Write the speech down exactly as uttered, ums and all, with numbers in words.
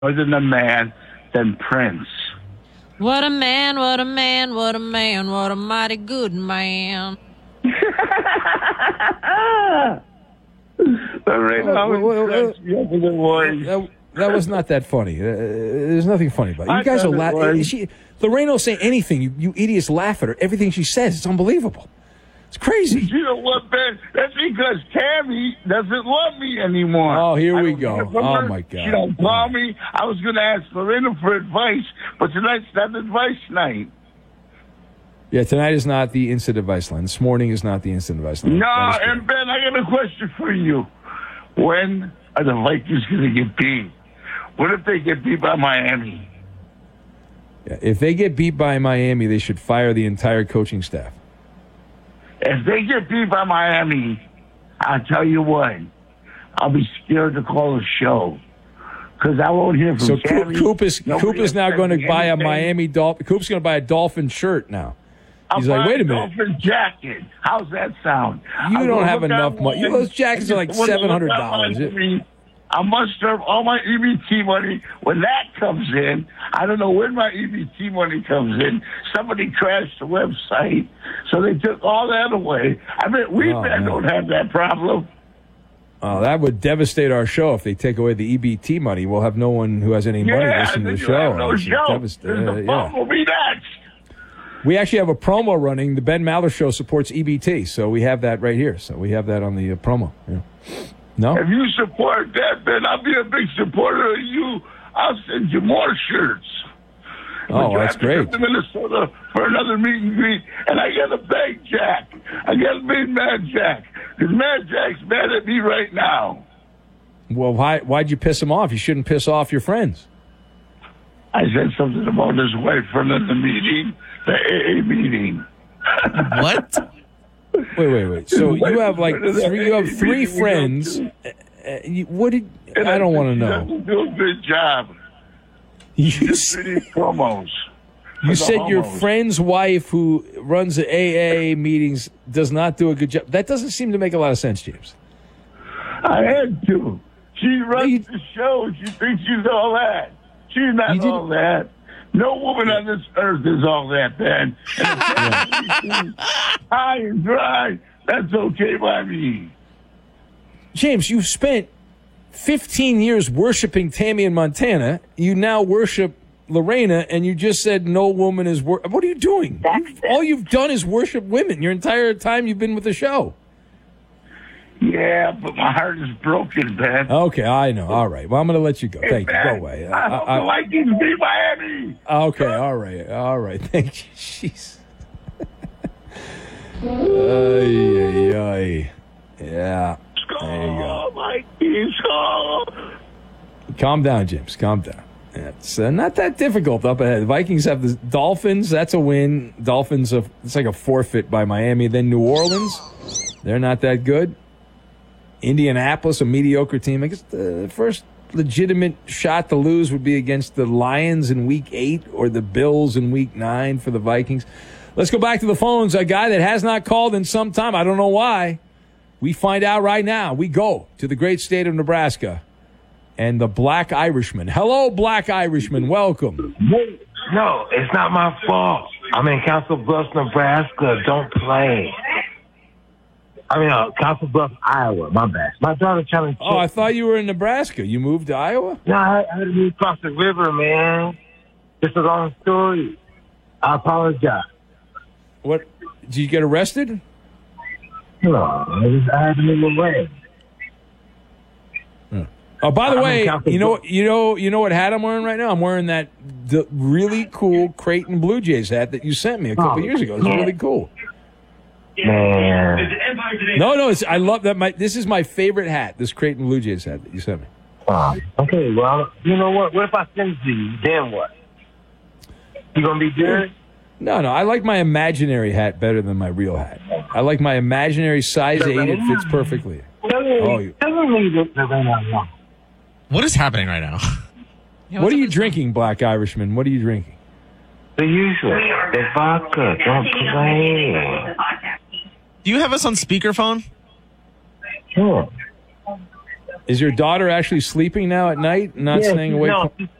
more than a man than Prince. What a man, what a man, what a man, what a mighty good man. That, that was not that funny. Uh, there's nothing funny about it. You guys are laughing. She, Lorraine will say anything. You, you idiots laugh at her. Everything she says. It's unbelievable. It's crazy. You know what, Ben? That's because Tammy doesn't love me anymore. Oh, here we go. Oh, my God. She don't call me. I was going to ask Lorena for advice, but tonight's not advice night. Yeah, tonight is not the instant advice line. This morning is not the instant advice line. No, and Ben, I got a question for you. When are the Vikings going to get beat? What if they get beat by Miami? Yeah, if they get beat by Miami, they should fire the entire coaching staff. If they get beat by Miami, I'll tell you what, I'll be scared to call a show because I won't hear from So Tammy. Coop is, Coop is now going to buy anything. a Miami Dolphin. Coop's going to buy a Dolphin shirt now. He's I'll like, buy wait a minute. Dolphin jacket. How's that sound? You I'll don't go have look enough online money. Those jackets are like and just seven hundred look dollars. online. I'll muster up all my E B T money. When that comes in, I don't know when my E B T money comes in. Somebody crashed the website, so they took all that away. I mean, we Oh, men man. don't have that problem. Oh, that would devastate our show if they take away the E B T money. We'll have no one who has any money Yeah, listening to then the you show. have no It's show. devast- Then the uh, phone yeah. will be next. We actually have a promo running. The Ben Maller Show supports E B T, so we have that right here. So we have that on the uh, promo. Yeah. No? If you support that, Ben, I'll be a big supporter of you. I'll send you more shirts. Oh, But you that's have to great. come to Minnesota for another meet and greet, and I got a big Jack. I got a big Mad Jack. Because Mad Jack's mad at me right now. Well, why, why'd you piss him off? You shouldn't piss off your friends. I said something about his wife for another meeting, the A A meeting. What? Wait, wait, wait. So you have like three, you have three friends. Uh, uh, you, what did And I don't think want to he know. doesn't do a good job. You, Just s- pretty promos. you for the said your homos. friend's wife who runs the A A meetings does not do a good job. That doesn't seem to make a lot of sense, James. I had to. She runs you- the show. She thinks she's all that. She's not You didn't- all that. No woman on this earth is all that, Ben. High and dry, that's okay by me. James, you've spent fifteen years worshiping Tammy in Montana. You now worship Lorena, and you just said no woman is wor- What are you doing? You- all you've done is worship women your entire time you've been with the show. Yeah, but my heart is broken, Ben. Okay, I know. All right. Well, I'm going to let you go. Hey, Thank you. Ben, Go away. I hope the Vikings beat Miami. Okay, all right. All right. Thank you. Jeez. Ay, ay, ay. Yeah. There you go. Oh, Vikings, oh. Calm down, James. Calm down. It's uh, not that difficult up ahead. The Vikings have the Dolphins. That's a win. Dolphins, are, it's like a forfeit by Miami. Then New Orleans. They're not that good. Indianapolis, a mediocre team. I guess the first legitimate shot to lose would be against the Lions in week eight or the Bills in week nine for the Vikings. Let's go back to the phones. A guy that has not called in some time. I don't know why. We find out right now. We go to the great state of Nebraska and the Black Irishman. Hello, Black Irishman. Welcome. No, it's not my fault. I'm in Council Bluffs, Nebraska. Don't play. I mean, uh, Council Bluffs, Iowa. My bad. My daughter trying to. Oh, I thought you were in Nebraska. You moved to Iowa? No, I, I had to move across the river, man. It's a long story. I apologize. What? Did you get arrested? No, I, just, I had to move away. Oh, by the I'm way, in Council you know, Bluffs. you know, you know what hat I'm wearing right now? I'm wearing that the really cool Creighton Blue Jays hat that you sent me a couple Oh, years ago. It's man. really cool. Man. No, no, it's, I love that. My this is my favorite hat. This Creighton Blue Jays hat that you sent me. Oh, okay, well, you know what? What if I send it to you? Then what? You gonna be good? No, no, I like my imaginary hat better than my real hat. I like my imaginary size eight. It fits perfectly. Oh, you- Doesn't leave it the way I want. What is happening right now? What are you drinking, Black Irishman? What are you drinking? The usual. The vodka. Don't play. Do you have us on speakerphone? Sure. Is your daughter actually sleeping now at night, not Yeah, staying she- awake? No, from-